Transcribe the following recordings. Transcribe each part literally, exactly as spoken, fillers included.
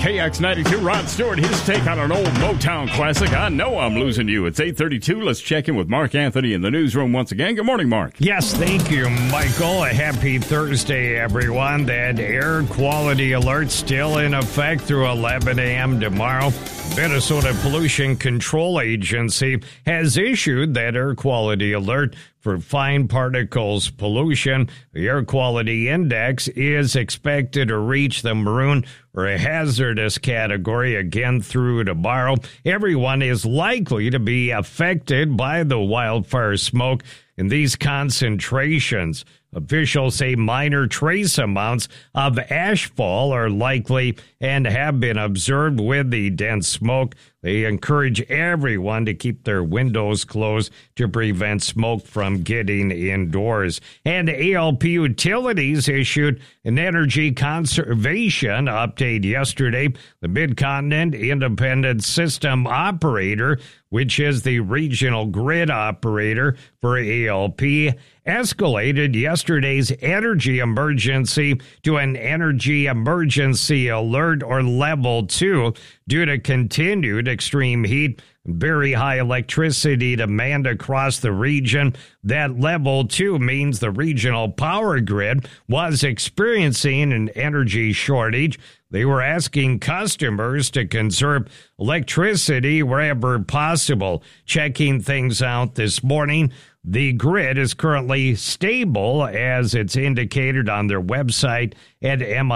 K X ninety-two, Rod Stewart, his take on an old Motown classic, I Know I'm Losing You. It's eight thirty-two. Let's check in with Mark Anthony in the newsroom once again. Good morning, Mark. Yes, thank you, Michael. A happy Thursday, everyone. That air quality alert still in effect through eleven a.m. tomorrow. Minnesota Pollution Control Agency has issued that air quality alert for fine particles pollution. The air quality index is expected to reach the maroon or a hazardous category again through tomorrow. Everyone is likely to be affected by the wildfire smoke in these concentrations. Officials say minor trace amounts of ashfall are likely and have been observed with the dense smoke. They encourage everyone to keep their windows closed to prevent smoke from getting indoors. And A L P Utilities issued an energy conservation update yesterday. The Mid-Continent Independent System Operator, which is the regional grid operator for A L P, escalated yesterday's energy emergency to an energy emergency alert or level two due to continued extreme heat and very high electricity demand across the region. That level two means the regional power grid was experiencing an energy shortage. They were asking customers to conserve electricity wherever possible. Checking things out this morning, the grid is currently stable, as it's indicated on their website at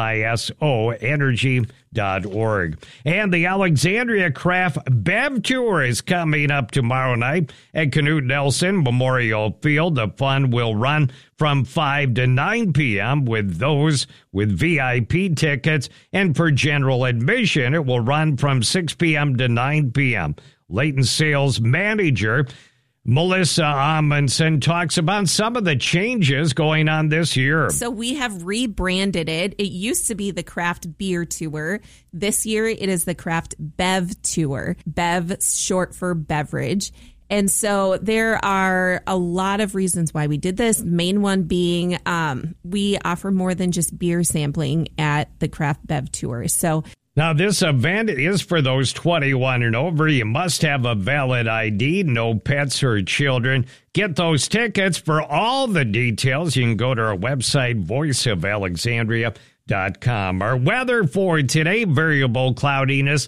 miso energy dot org. And the Alexandria Craft Bev Tour is coming up tomorrow night at Knute Nelson Memorial Field. The fun will run from five to nine p.m. with those with V I P tickets, and for general admission, it will run from six p.m. to nine p.m. Layton Sales Manager Melissa Amundsen talks about some of the changes going on this year. So we have rebranded it. It used to be the Craft Beer Tour. This year it is the Craft Bev Tour. Bev, short for beverage. And so there are a lot of reasons why we did this. Main one being um, we offer more than just beer sampling at the Craft Bev Tour. So now, this event is for those twenty-one and over. You must have a valid I D, no pets or children. Get those tickets. For all the details, you can go to our website, voice of alexandria dot com. Our weather for today, variable cloudiness,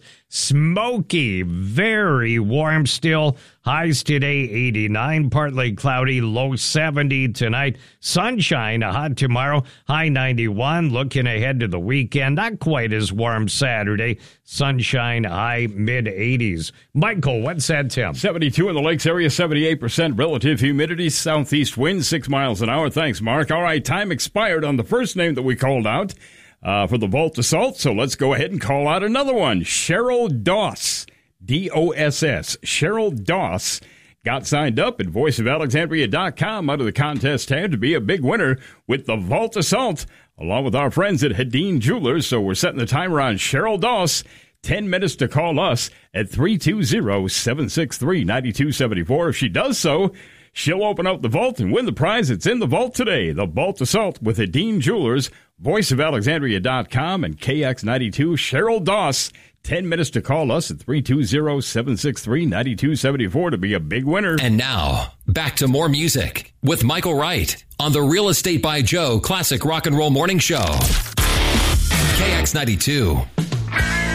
smoky, very warm still. Highs today, eighty-nine, partly cloudy, low seventy tonight. Sunshine, hot tomorrow, high ninety-one. Looking ahead to the weekend, not quite as warm Saturday. Sunshine, high mid-eighties. Michael, what's that temp? seventy-two in the Lakes area, seventy-eight percent relative humidity, southeast wind, six miles an hour. Thanks, Mark. All right, time expired on the first name that we called out uh, for the Vault Assault, so let's go ahead and call out another one. Cheryl Doss. D O S S. Cheryl Doss got signed up at voice of alexandria dot com under the contest tab to be a big winner with the Vault Assault, along with our friends at Hedin Jewelers. So we're setting the timer on Cheryl Doss. Ten minutes to call us at three two zero, seven six three, nine two seven four. If she does so, she'll open up the vault and win the prize that's in the vault today. The Vault Assault with Hedin Jewelers, voice of alexandria dot com, and K X ninety-two. Cheryl Doss. Ten minutes to call us at three two zero, seven six three, nine two seven four to be a big winner. And now, back to more music with Michael Wright on the Real Estate by Joe Classic Rock and Roll Morning Show. K X ninety-two.